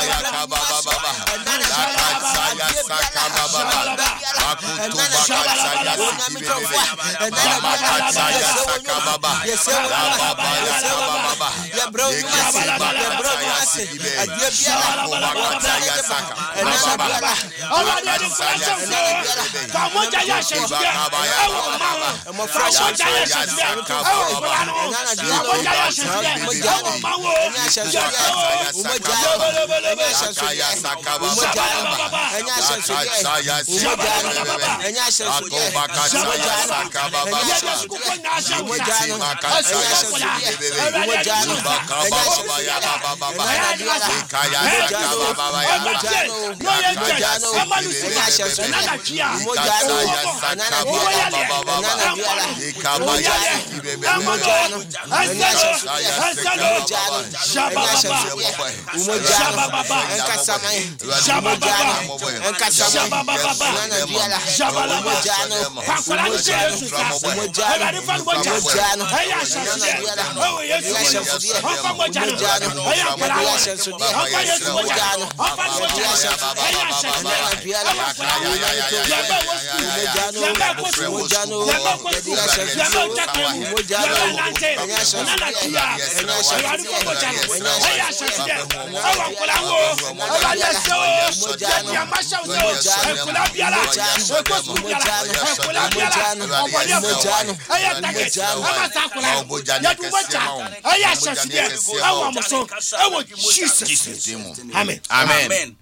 Amen.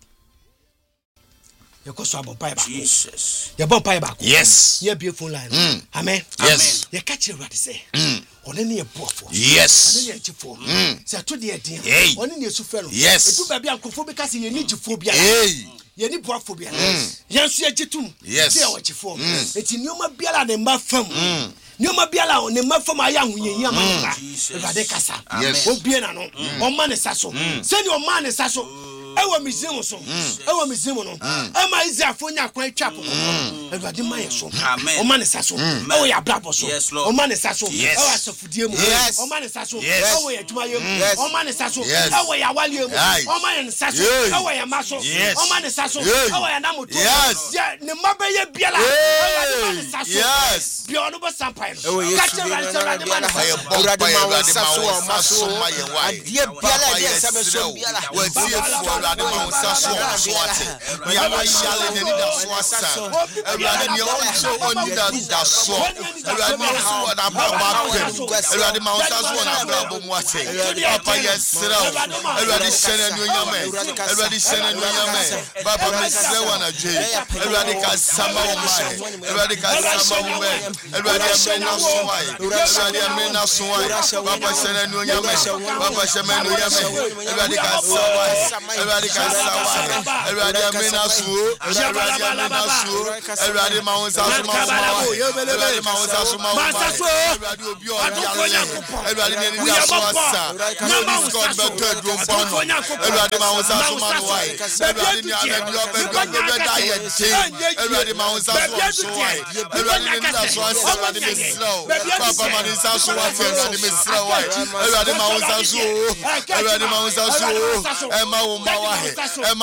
Jesus. Your bomb pie back. Yes. Your beautiful line. Amen. Yes. You catch your rat say. Only a poor. Yes. Only a chipful. Say to the idea. Only a suffer. Yes. It will be uncle because you need to phobia. You need poor phobia. Yes, you jitum. Yes. See what you form. It's in your biala and mafam. Nyoma biala on the mafam ayam yama. Radekasa. Yes. Obienano. On man is sasso. Send your man is sasso. Ewa mizimu so. Ewa mizimu no. Ema izi afonya kwa chapo. Ewade man so. O man saso. Ewa ya brabo so. O man saso. Ewa sofudie mu. O man saso. Ewa ya dwuma yemu. O man saso. Ewa ya wali yemu. O man saso. Ewa ya maso. O man saso. Ewa ya namoto. Ne mabaye biala. Ewa man saso. Yes. Bi onu bo sampai no. Kache ran man saso. Ewade saso o maso. Adie biala de sabe so biala. Everybody saso swate. We are shall in the swasa. Everybody so on the so. Everybody so on about. Everybody saso on about what. Papa yes. Everybody send you your man. Everybody send you your man. Papa Mr. Wana J. Everybody can sama umai. Everybody can sama umai. Everybody amena suwai. Everybody amena suwai. Papa send you your man. Papa send you your man. Everybody can sama. Everybody can sawa. Everybody amena suwo. Everybody amena suwo. Everybody maunza suma. Everybody maunza suma. Everybody obi obi. Everybody neni da swasa. Nobody scored better drum pound. Everybody maunza suma wai. Everybody ni amebi obi da yeti. Everybody maunza suma wai. Everybody neni da swasa. Everybody me slow. Papa man is so what. Everybody me slow wai. Everybody maunza suwo. Everybody maunza suwo. Emma umawahe.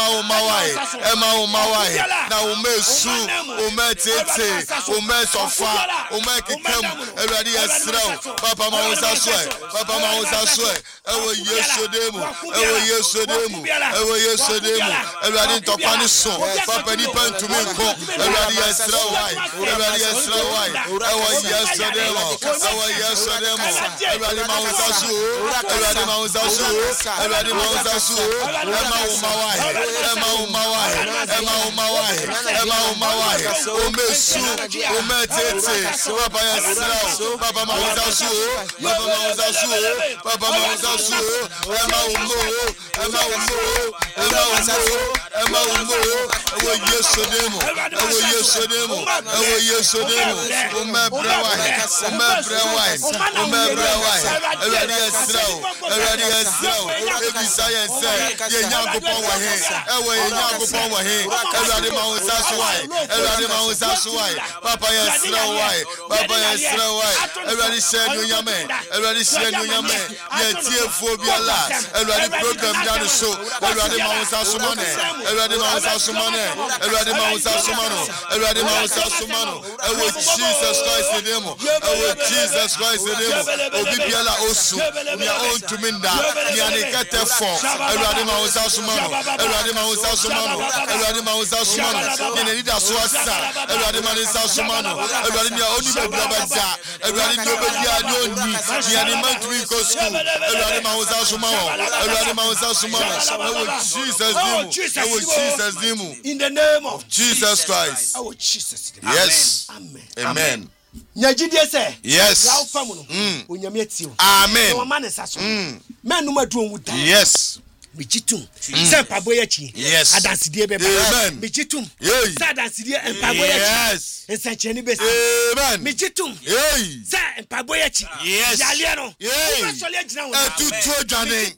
Emma umawahe. Na umesu, umetete, umesofa, umekikam. Everybody esrau. Papa mauza swe. Papa mauza swe. Ewo yeso demu. Ewo yeso demu. Ewo yeso demu. Everybody topani so. Papa ni pentu minko. Everybody esrau wai. Everybody esrau wai. Ewo yeso demu. Ewo yeso demu. Everybody mauza su. Everybody mauza su. Everybody mauza su. Emma umawahe. Omesu, umetete. Papa yesrau. Papa mauza su. Papa mauza su. Papa mauza su. Emma umo. Emma Umbo, ewo Yesu demo, ewo Yesu demo, ewo Yesu demo. Umma brawai, Eradi esraw, ebi science, ye Nyankopon wa he, ewo ye Nyankopon wa he, Eradi ma won saso wai, Papa esraw wai, Eradi shenu nyame, ye tiefo biala, Eradi program down the show, Eradi ma won saso mane, Eradi ma won saso mano, ewo Jesus Christ in him, Jesus Christ in him, Obi biala osu, we are on to minda, we are nekete for, Eradi ma won saso mano, ye ne leader so asa, Eradi ma saso mano, Eradi ni oni be blabaja, Eradi ni obedia ni oni, ni animal to go school, Eradi ma saso mano, Jesus name, in the name of Jesus Christ. Our Jesus. Yes. Amen. Nyajidie say. Yes. Amen. Yes. Bichitum se paboyachi adansidie beba bichitum se adansidie empaboyachi ensancheni besi bichitum se empaboyachi yalia no sole agina wona etutu dwane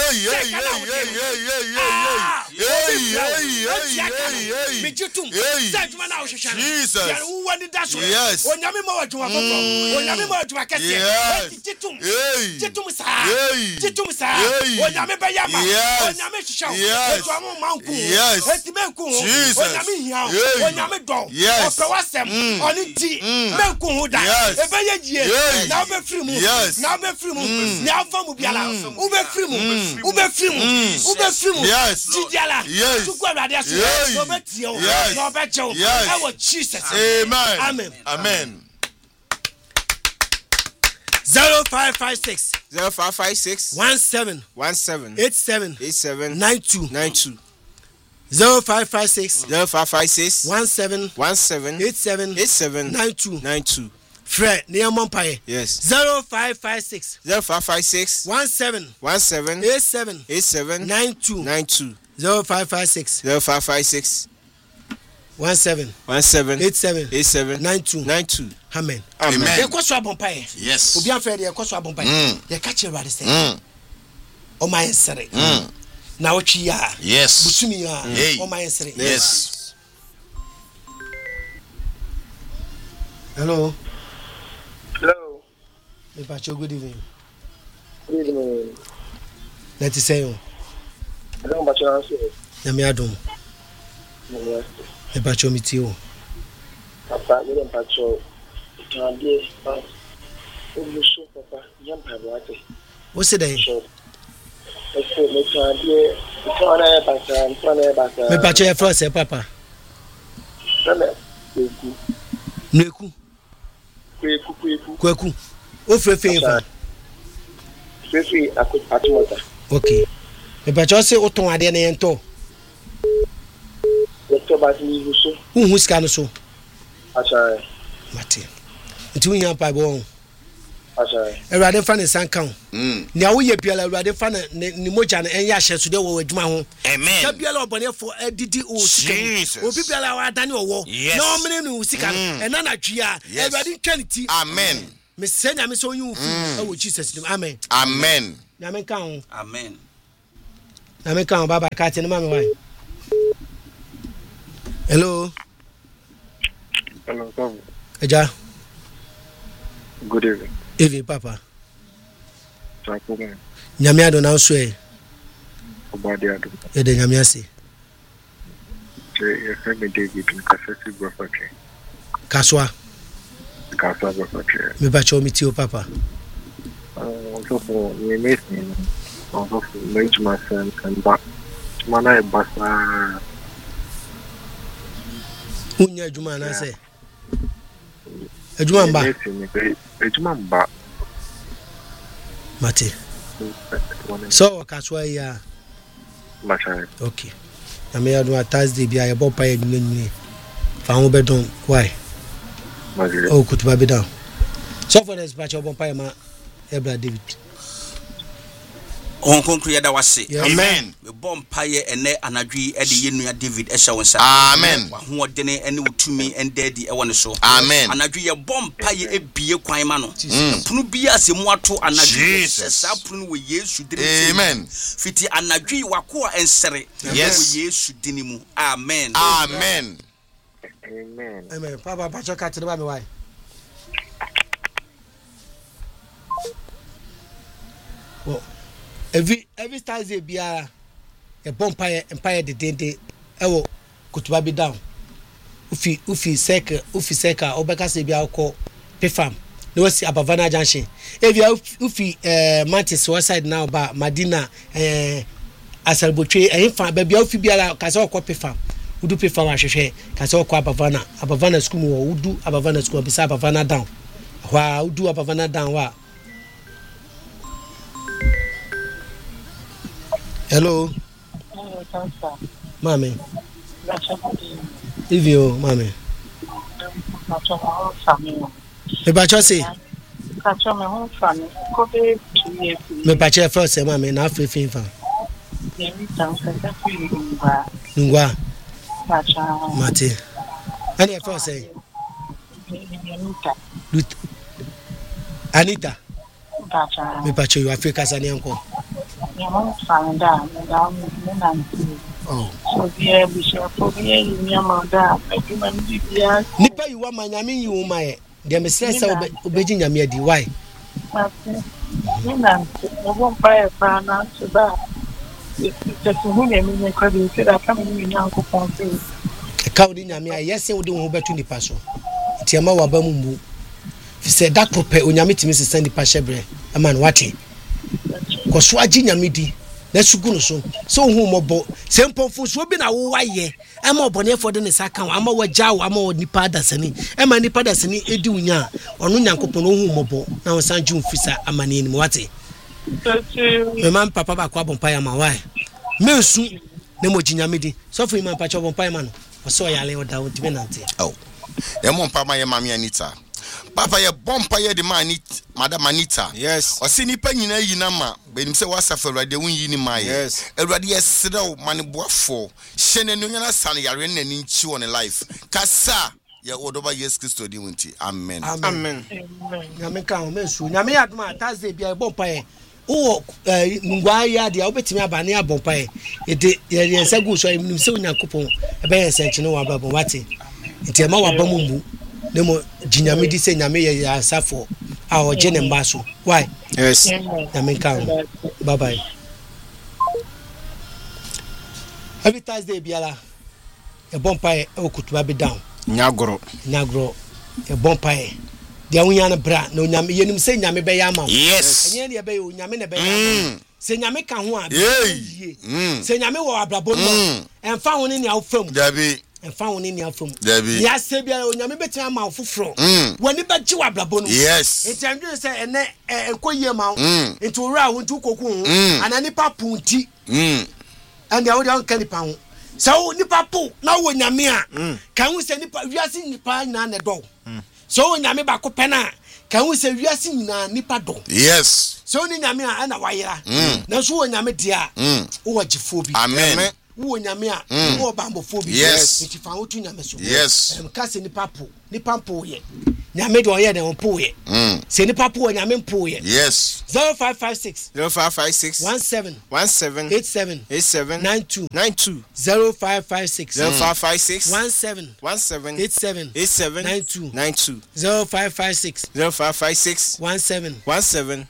bichitum se adwuma na ohwehwa no ya woni daso onyame ma wadwuma fofo onyame ma wadwuma kese bichitum sa onyame bayama onyame shisha etwamu manku etimenku onyame hia onyame do opewasem oni ti menku huda ebeye yie na obefiri mu na afamu biala ubefiri mu jidiala tuku awade aso no betio no becho ewo Jesus. Amen. 0556 17 87 92 0556 17 87 92 Fred near Mompaye. Yes. 0556 17 87 92 0556 17 87 92 Amen. Ye kwaso abompaye. Yes. Obi afede ye kwaso abompaye. Ye ka chirade se. O my ensere. Na otwi ya. Yes. Busumi ya. O my ensere. Yes. Hello. Me pacho good evening. Good evening. Let us say you. I don't pacho answer. Na me adom. Yes. Me pacho mi ti o. Papa, me don't pacho. Tande pas. O so papa, yam pa boate. What's it then? Eso me tande. Tone pasa. Me pacho e France papa. Tane. Neku. Kweku. O fefe fa. Fefe atumota. Okay. Me pacho se o ton ade na yento. Doctor Basi Luso. Hu sika no so. Acha. Mate. Nti hu pa bo. Acha. Erade fa ne sankan. Nia wo ye biala erade fa ne moja na enya hye so de wo adwuma ho. Amen. Ka biala obonefo adidi o sika. Obi biala wa adane owo. Na omene no sika. Ena na twia. Erade ntwaniti. Amen. Me senya me so yu fu. Ewo Jesus name. Amen. Amen. Na men kan ho. Amen. Na men kan baba ka te ne ma me wan. Hello. Hello, Tom. Eja. Good evening. Evening, Papa. Jacob. Nyame ado na so e. Obadi ado. E de nyame ase. Je me David Nkasasi Brofake. Kaswa. Kaswa Brofake. Me ba cho mi ti o Papa. So for me miss me. Also for me myself and back. Mana e basa. Unya adwuma na se. Adwuma mba. Adwuma mba. Mate. So kaswa ya. Macha. Okay. Na me ado Thursday bia ye bo pa ye nyunye. Fa ho bedon why? Maji. Oh kutuba be down. So for this batch bo pa ye ma Ebra David. On concrete that was it. Amen. bompaye ene anadwi e de yenua David Eshawonsa. Amen. Ho odene ene wotumi endedi e wone so. Amen. Anadwi ye bompaye ebie kwan ma no. Punu bia asemu ato anadwi sa punu we Yesu dine. Amen. Fiti anadwi wako ensere we Yesu dine mu. Amen. Amen. Amen. Amen. Papa Pacho Kati ba me why? Well, every Thursday biara a bonfire empire de dende ewo kutuba bi down. Ufi seka obeka se bia ko pefam. No wasi Abavana Junction. Evia ufi Mantis side now ba Madina Asalbotwe ehfa ba bia ufi biara ka se ko pefam. Udu pefam ahwehwe ka se ko Abavana school wo udu Abavana school bisa Abavana down. Wa udu Abavana down wa. Hello. Mami. Ivio, mami. Me bacho se. Kacho me hon fami. Ko be kiye. Me bacho e first mami na afefe fa. Me mi tan se ta fi ngwa. Ngwa. Bacha. Mate. Ani e first say. Anita. Bacha. Me bacho you Africa sani anko. Me hon fami da me na oh. So bia bi se ko bia ni amanda. Me man di bia. Nipa you wa manyame yi wo maye. Dem say obeji nyame adi why? Me na mo pa pa na so da. Just who me me kwa bi se da ka me ni anko pon se. Ka odi nyame a yesi wo de wo betu nipa so. Tiama wa ba mu mbu. Fi se da kope onyame timi se send nipa shebre. Aman wate. Ko so agi nyame di. Na sugu no so. So hu mobo. Se mpomfo so bi na wo waye. Ama obonefo de ne saka wo ama wagya wo ama nipa dasani. Ema nipa dasani edi unya. Ono nyankopon no hu mobo. Na wo sanju mfisa amane ni wate. Me man papa ba kwa bompa ya ma why? Me su ne mo ginyame di. So fu man pa cho bompa ma no. So yale o da wo tibe nante. Oh. Ye mo mpa ma ye mami Anita. Papa ye bompa ye de ma Anita, Madam Anita. Yes. O si nipa nyina yi na ma, benim se wasafa Awurade won yi ni ma ye. Yes. Awurade ye serew mane boafo. Hye ne nyana sane yare na ni nchi won life. Kasa ye odoba Yesu Kristo di wonti. Amen. Amen. Nyame ka ho me su. Nyame aduma Thursday bia bompa ye. O ngwa ya dia obetimi abane abompa ye. Ede ye nsagu so nim se onyankopon ebe ye nsenche no wa babon wate. Nti ema wa bamumbu. Nemo jinyame di se nyame ye asafo a oje ne mbaso. Why? Yes. Nyame ka ho. Bye bye. Every Thursday biala e bompa ye e okutuba be down. Nyagoro e bompa ye. Dia wunya na bra na onyame yenim se nyame be ya ma. Yes. Enye ne be yo nyame ne be ya ma. Se nyame ka ho a. Se nyame wo abrabo no. Emfa ho ne ne awfam. Dabi. Emfa ho ne ne afam. Dabi. Ya se bia onyame betia ama ofofro. Woni be ji wo abrabo no. Yes. Entandwe se ene enkoyie ma ho. Enti owura ho ntu koku ho. Anani papunti. And the audio can pound. So nipapo na wo nyame a. Kan wo se nipa wiase nipa na na do. So nyame ba ko pena kan wo se wiase nyina nipa do. Yes. So ni nyame a na wayera. Na so wo nyame dia. Wo wagifo bi. Amen. Wo nyame a wo bambofo bi. Yes. Iti fa wo tu nyame so. Yes. Ka se nipa po ye. Nyame do ye de po ye. Se nipa po nyame po ye. Yes. 0556 17 87 92 0556 17 87 92 0556 17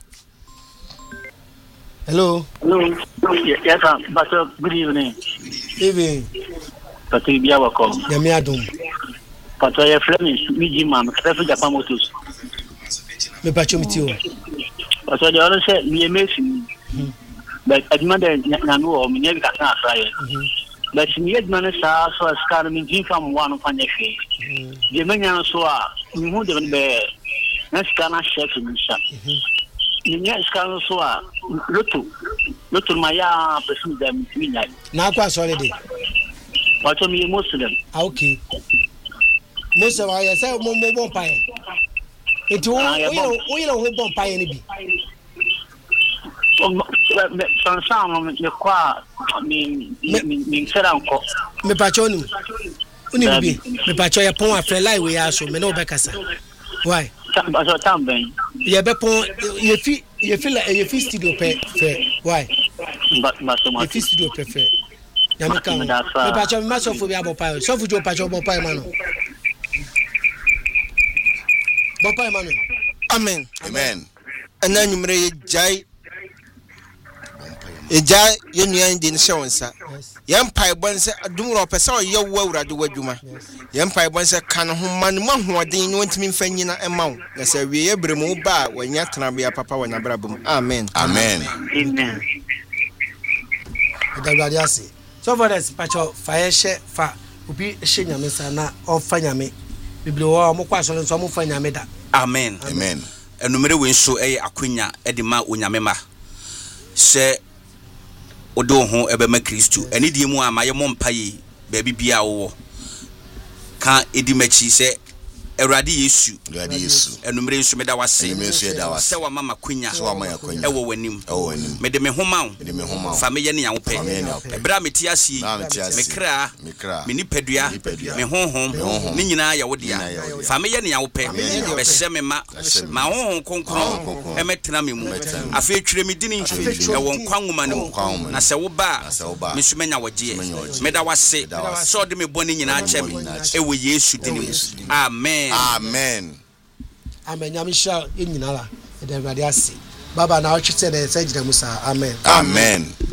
Hello. Yes, Pastor. Good evening. Evening. Pastor, you are welcome. Yami adum. Pastor, your friend is Miji Mam. Pastor, Japan Motors. Me pacho mitio. Pastor, the other said me amazing. But I demand Nanu or me never got an affair. But she made man so as carrying Jim from one of my face. The man so you wouldn't bear. That's kind chef in the shop. Ninya scan so a lotu maya person them midnight. Na kwa solid. What me Muslim. Okay. Muslim I say mo bon pai. Enti o you know ho bon pai ni bi. Sansan me kwa me seranko. Me patroni. Uni bibi. Me patro ya pon afre lai we aso me no be kasa. Why? Tamben. Ye be pon ye fi studio pe. Why? But ye fi studio pe fe. Ya me kan. Me patro me so fu bi abopa. So fu jo patro abopa ma no. Bopa ma no. Amen. Amen. Ana nyumre ye jai Eja yenua de ne hyewonsa yempai bonse adumro pese o ye wo awurade wadwuma yempai bonse kan ho man mo hoɔden ne wantimi mfa nyina emaw na sɛ wie ye bremu ba wanya tenabea papa wanya brabum amen Amen. Amen. Awurade ase. So for this patro fire fa obi hye nyame sa na ɔfa nyame bibli wo mo kwa so nso mo fa nyame da. Amen. Amen. Enumere we nso akonya de ma onyame ma sɛ odo ho ebema Kristo eni die mu amaye mo mpaye ba bibia wo ka edi machi sɛ Awurade Yesu enumere nso meda wase sɛ wa mama konya ewo wanim mede me homa wo fa me ye ne yawo pɛ ebra meti ase me kra me nipadua me honhom ne nyina ya wo dia fa me ye ne yawo pɛ be hye me ma honhom konkron emetena me mu afa twire me dini ewo nkwanwoma ne mu na sɛ wo ba me so menya wogye meda wase sɛ ode me bɔne nyina akyɛ me ewo Yesu dini mu amen. Amen. Amen. Yamisha inyinala. Ede Awurade ase. Baba na ochite na se gida musa. Amen. Amen.